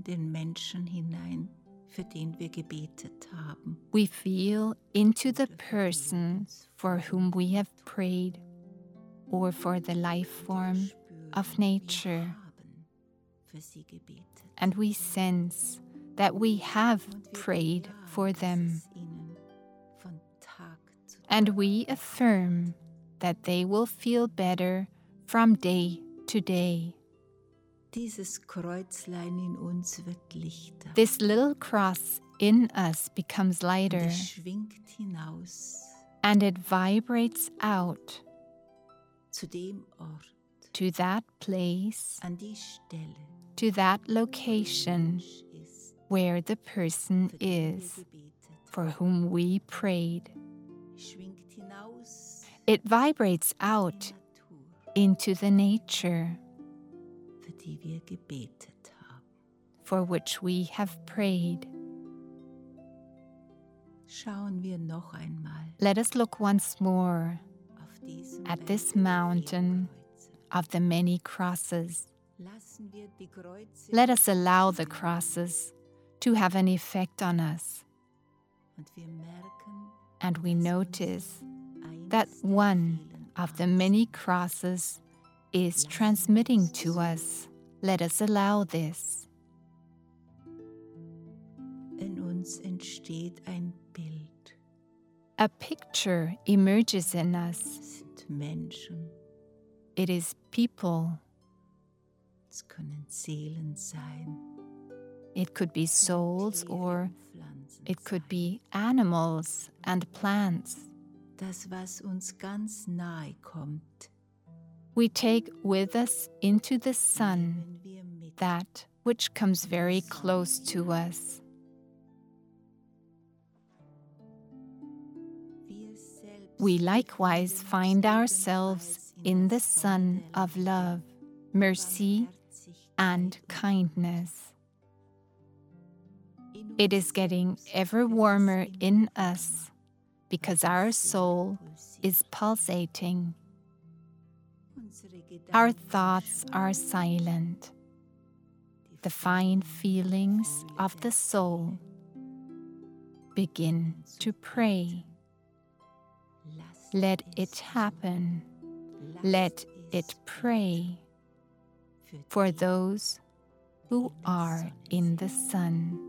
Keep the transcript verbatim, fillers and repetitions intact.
den Menschen hinein, für den wir gebetet haben. We feel into the person for whom we have prayed, or for the life form of nature, Wir haben für sie gebetet. and we sense that we have Und wir prayed bejahen, for dass them, es ihnen von Tag zu Tag and we affirm that they will feel better from day to day. Dieses Kreuzlein in uns wird lichter. This little cross in us becomes Und lighter, es schwingt hinaus and it vibrates out zu dem Ort, to that place, an die Stelle, to that wo der location Mensch ist, where the person für den wir is, gebetet for whom we prayed. haben. Schwingt hinaus It vibrates in out die Natur, into the nature für die wir gebetet haben. for which we have prayed. Schauen wir noch einmal Let us look once more auf diesen at Berg this der mountain vielen Kreuze. of the many crosses. Lassen wir die Kreuze Let us allow the crosses to have an effect on us, und wir merken, and we dass notice uns eines that der one vielen of the Anzeichen many crosses is transmitting to us. Let us allow this. in uns entsteht ein Bild. A picture emerges in us. Es sind Menschen, It is people. es können Seelen sein, It could be souls, Tiere or und Pflanzen it could sein. be animals and plants. Das, was uns ganz nahe kommt, We take with us into the sun nehmen wir mit. that which comes very close to us. Wir selbst We likewise befinden uns find ourselves ebenfalls in der the sun Sonne of der love, mercy, Barmherzigkeit and und kindness. in uns It is getting selbst ever wird es warmer immer in wärmer, us because unsere our Seele soul pulsiert. is pulsating. Unsere Our Gedanken thoughts are silent. The fine feelings of the soul begin to pray. Let it happen. Let it pray for those who are in the sun.